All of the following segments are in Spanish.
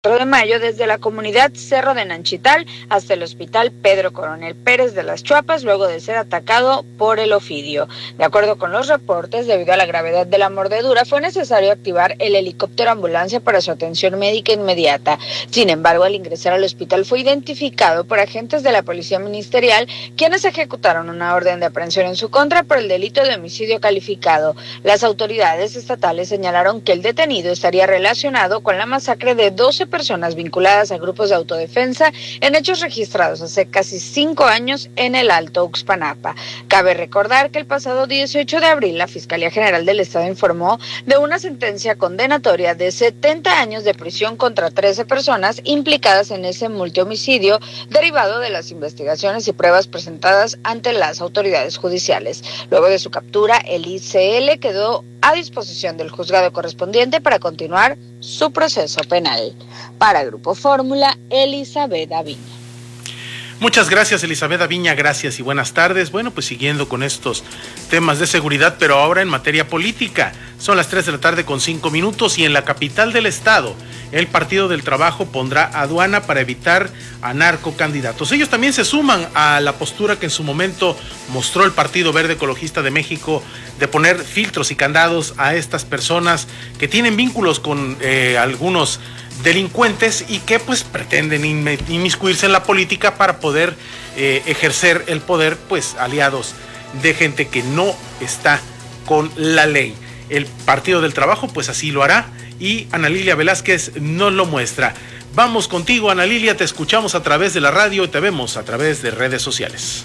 de mayo desde la comunidad Cerro de Nanchital hasta el hospital Pedro Coronel Pérez de las Chuapas, luego de ser atacado por el ofidio. De acuerdo con los reportes, debido a la gravedad de la mordedura, fue necesario activar el helicóptero ambulancia para su atención médica inmediata. Sin embargo, al ingresar al hospital fue identificado por agentes de la Policía Ministerial, quienes ejecutaron una orden de aprehensión en su contra por el delito de homicidio calificado. Las autoridades estatales señalaron que el detenido estaría relacionado con la masacre de 12 personas vinculadas a grupos de autodefensa en hechos registrados hace casi 5 años en el Alto Uxpanapa. Cabe recordar que el pasado 18 de abril la Fiscalía General del Estado informó de una sentencia condenatoria de 70 años de prisión contra 13 personas implicadas en ese multihomicidio derivado de las investigaciones y pruebas presentadas ante las autoridades judiciales. Luego de su captura, el ICL quedó a disposición del juzgado correspondiente para continuar su proceso penal. Para Grupo Fórmula, Elizabeth Aviña. Muchas gracias, Elizabeth Aviña, gracias y buenas tardes. Bueno, pues siguiendo con estos temas de seguridad, pero ahora en materia política. Son las 3 de la tarde con 5 minutos y en la capital del estado, el Partido del Trabajo pondrá aduana para evitar a narcocandidatos. Ellos también se suman a la postura que en su momento mostró el Partido Verde Ecologista de México de poner filtros y candados a estas personas que tienen vínculos con algunos delincuentes y que pues pretenden inmiscuirse en la política para poder ejercer el poder, pues aliados de gente que no está con la ley. El Partido del Trabajo pues así lo hará y Ana Lilia Velázquez nos lo muestra. Vamos contigo, Ana Lilia, te escuchamos a través de la radio y te vemos a través de redes sociales.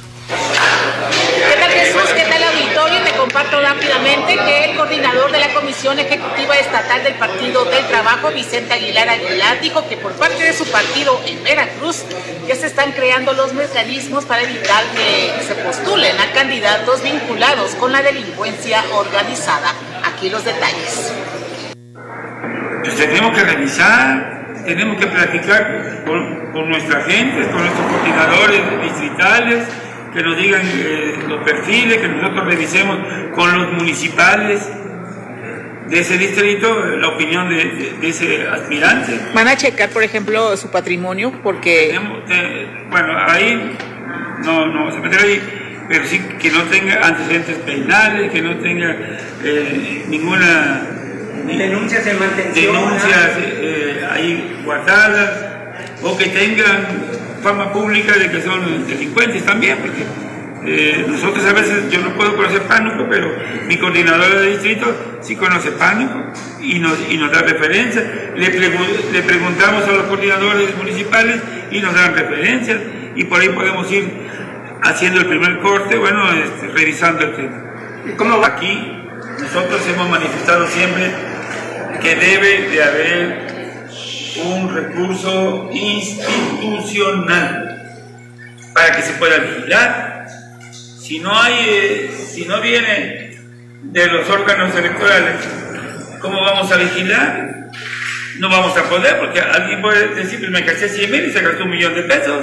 ¿Qué tal, Jesús? ¿Qué tal, auditorio? Te comparto rápidamente que el coordinador de la Comisión Ejecutiva Estatal del Partido del Trabajo, Vicente Aguilar Aguilar, dijo que por parte de su partido en Veracruz ya se están creando los mecanismos para evitar que se postulen a candidatos vinculados con la delincuencia organizada. Aquí los detalles. Pues tenemos que revisar, tenemos que platicar con nuestra gente, con nuestros coordinadores distritales, que nos digan los perfiles, que nosotros revisemos con los municipales de ese distrito la opinión de ese aspirante. ¿Van a checar, por ejemplo, su patrimonio? Porque... Bueno, ahí no se meterá ahí, pero sí que no tenga antecedentes penales, que no tenga ninguna... denuncias de mantención. Denuncias ahí guardadas, o que tengan fama pública de que son delincuentes también, porque nosotros a veces, yo no puedo conocer Pánuco, pero mi coordinadora de distrito sí conoce Pánuco y nos da referencias. Le preguntamos a los coordinadores municipales y nos dan referencias, y por ahí podemos ir haciendo el primer corte, revisando el tema. ¿Cómo va? Aquí nosotros hemos manifestado siempre que debe de haber un recurso institucional para que se pueda vigilar. Si no viene de los órganos electorales, ¿cómo vamos a vigilar? No vamos a poder, porque alguien puede decir, pues me gasté 100,000 y se gastó 1,000,000 de pesos.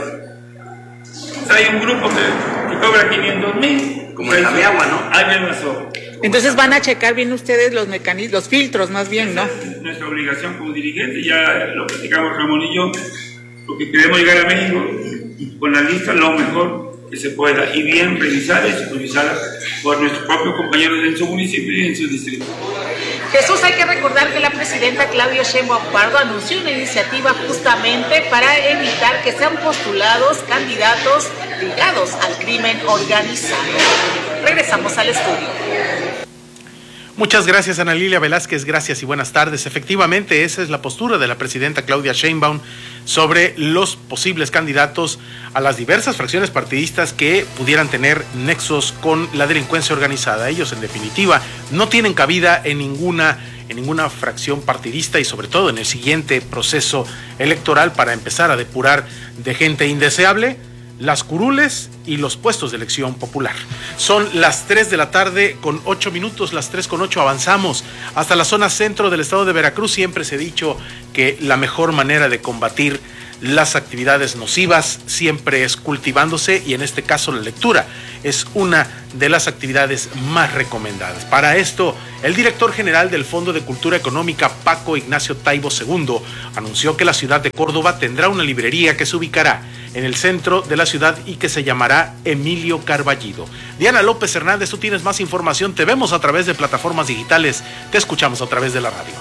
O sea, hay un grupo que cobra 500,000. Como el agua, ¿no? Alguien pasó. Entonces van a checar bien ustedes los mecanismos, los filtros más bien, ¿no? Es nuestra obligación como dirigente, ya lo platicamos Ramón y yo, porque queremos llegar a México con la lista lo mejor que se pueda, y bien revisada y supervisada por nuestros propios compañeros en su municipio y en su distrito. Jesús, hay que recordar que la presidenta Claudia Sheinbaum Pardo anunció una iniciativa justamente para evitar que sean postulados candidatos ligados al crimen organizado. Regresamos al estudio. Muchas gracias, Ana Lilia Velázquez, gracias y buenas tardes. Efectivamente, esa es la postura de la presidenta Claudia Sheinbaum sobre los posibles candidatos a las diversas fracciones partidistas que pudieran tener nexos con la delincuencia organizada. Ellos, en definitiva, no tienen cabida en ninguna fracción partidista y sobre todo en el siguiente proceso electoral para empezar a depurar de gente indeseable las curules y los puestos de elección popular. Son las 3 de la tarde con 8 minutos, las 3 con 8, avanzamos hasta la zona centro del estado de Veracruz. Siempre se ha dicho que la mejor manera de combatir las actividades nocivas siempre es cultivándose, y en este caso la lectura es una de las actividades más recomendadas. Para esto, el director general del Fondo de Cultura Económica, Paco Ignacio Taibo II, anunció que la ciudad de Córdoba tendrá una librería que se ubicará en el centro de la ciudad y que se llamará Emilio Carballido. Diana López Hernández, tú tienes más información, te vemos a través de plataformas digitales, te escuchamos a través de la radio.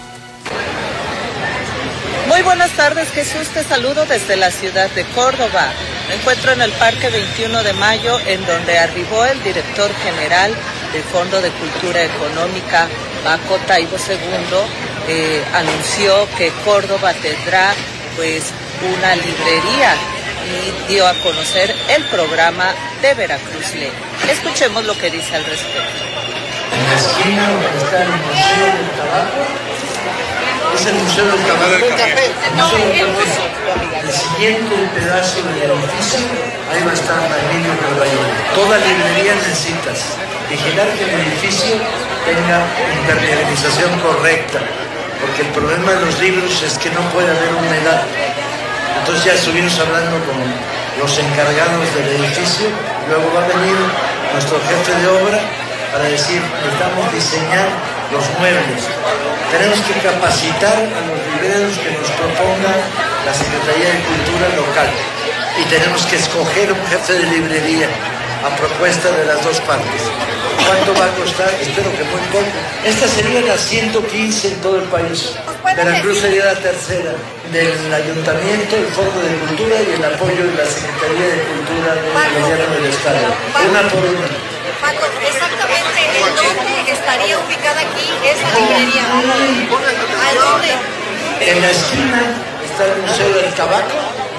Muy buenas tardes, Jesús, te saludo desde la ciudad de Córdoba. Me encuentro en el Parque 21 de Mayo, en donde arribó el director general del Fondo de Cultura Económica, Paco Taibo II, anunció que Córdoba tendrá pues una librería y dio a conocer el programa de Veracruz Lee. Escuchemos lo que dice al respecto. En la esquina donde está el Museo del Tabaco, es el Museo del Tabaco. El siguiente pedazo del edificio, ahí va a estar Emilio Carballido. Toda librería necesitas vigilar que el edificio tenga impermeabilización correcta, porque el problema de los libros es que no puede haber humedad. Entonces ya estuvimos hablando con los encargados del edificio, luego va a venir nuestro jefe de obra para decir, necesitamos diseñar los muebles. Tenemos que capacitar a los libreros que nos proponga la Secretaría de Cultura local. Y tenemos que escoger un jefe de librería a propuesta de las dos partes. ¿Cuánto va a costar? Espero que muy poco. Esta sería la 115 en todo el país. Veracruz sería la tercera del Ayuntamiento, el Fondo de Cultura y el apoyo de la Secretaría de Cultura del Gobierno del Estado. Una por una. Paco, exactamente ¿en dónde estaría ubicada aquí esa librería? ¿A dónde? En la esquina está el Museo del Tabaco,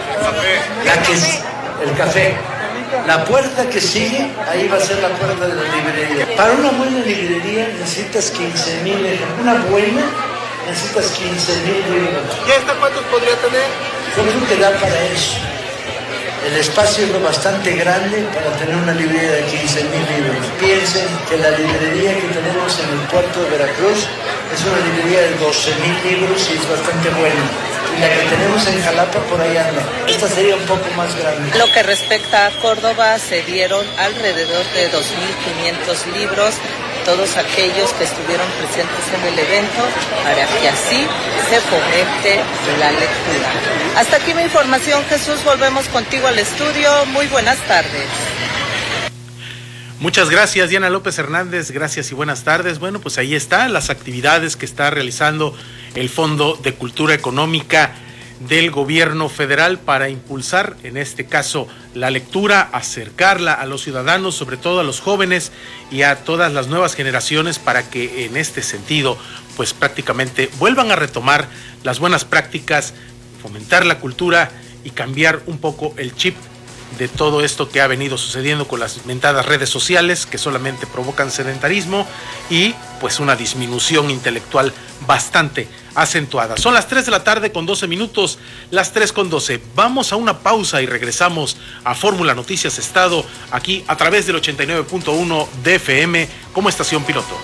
el café. La puerta que sigue, ahí va a ser la puerta de la librería. Para una buena librería necesitas 15,000 ejemplares. Una buena necesitas 15,000 libros. ¿Y esta cuántos podría tener? Yo creo que da para eso. El espacio es lo bastante grande para tener una librería de 15,000 libros. Piensen que la librería que tenemos en el puerto de Veracruz es una librería de 12,000 libros y es bastante buena. Y la que tenemos en Jalapa por ahí anda. Esta sería un poco más grande. Lo que respecta a Córdoba, se dieron alrededor de 2,500 libros, todos aquellos que estuvieron presentes en el evento, para que así se fomente la lectura. Hasta aquí mi información, Jesús, volvemos contigo al estudio. Muy buenas tardes. Muchas gracias, Diana López Hernández, gracias y buenas tardes. Bueno, pues ahí están las actividades que está realizando el Fondo de Cultura Económica del Gobierno Federal para impulsar, en este caso, la lectura, acercarla a los ciudadanos, sobre todo a los jóvenes y a todas las nuevas generaciones, para que en este sentido, pues prácticamente vuelvan a retomar las buenas prácticas, fomentar la cultura y cambiar un poco el chip de todo esto que ha venido sucediendo con las mentadas redes sociales, que solamente provocan sedentarismo y pues una disminución intelectual bastante acentuada. Son las 3 de la tarde con 12 minutos, las 3:12. Vamos a una pausa y regresamos a Fórmula Noticias Estado, aquí a través del 89.1 de FM como estación piloto.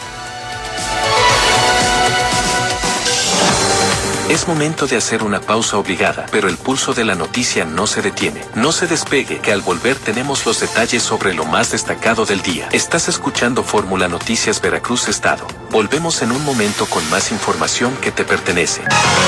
Es momento de hacer una pausa obligada, pero el pulso de la noticia no se detiene. No se despegue, que al volver tenemos los detalles sobre lo más destacado del día. Estás escuchando Fórmula Noticias Veracruz Estado. Volvemos en un momento con más información que te pertenece.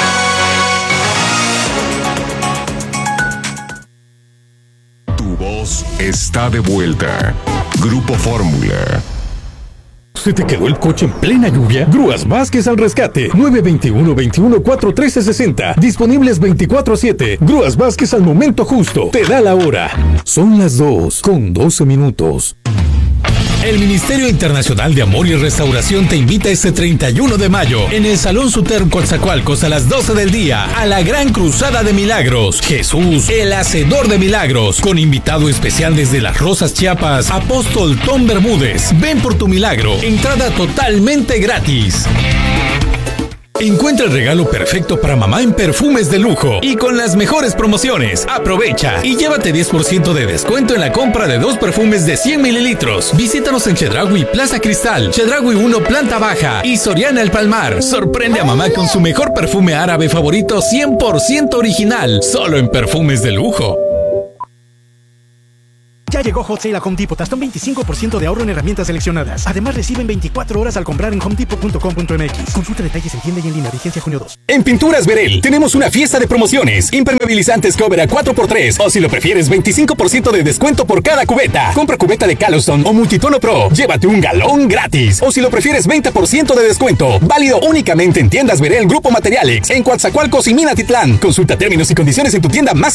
Tu voz está de vuelta. Grupo Fórmula. ¿Se te quedó el coche en plena lluvia? Grúas Vázquez al rescate. 921-21-41360. Disponibles 24/7. Grúas Vázquez al momento justo. Te da la hora. Son las 2:12. El Ministerio Internacional de Amor y Restauración te invita este 31 de mayo en el Salón Suter Coatzacoalcos a las 12 del día a la Gran Cruzada de Milagros. Jesús, el Hacedor de Milagros, con invitado especial desde Las Rosas, Chiapas, Apóstol Tom Bermúdez. Ven por tu milagro. Entrada totalmente gratis. Encuentra el regalo perfecto para mamá en perfumes de lujo y con las mejores promociones. Aprovecha y llévate 10% de descuento en la compra de 2 perfumes de 100 mililitros. Visítanos en Chedraui Plaza Cristal, Chedraui 1 Planta Baja y Soriana El Palmar. Sorprende a mamá con su mejor perfume árabe favorito 100% original, solo en perfumes de lujo. Ya llegó Hot Sale a Home Depot, hasta un 25% de ahorro en herramientas seleccionadas. Además, reciben 24 horas al comprar en homedepot.com.mx. Consulta detalles en tienda y en línea, vigencia junio 2. En Pinturas Verel tenemos una fiesta de promociones. Impermeabilizantes Cover a 4x3 o si lo prefieres 25% de descuento por cada cubeta. Compra cubeta de Caloston o Multitono Pro, llévate un galón gratis. O si lo prefieres 20% de descuento. Válido únicamente en tiendas Verel Grupo Materialex, en Coatzacoalcos y Minatitlán. Consulta términos y condiciones en tu tienda más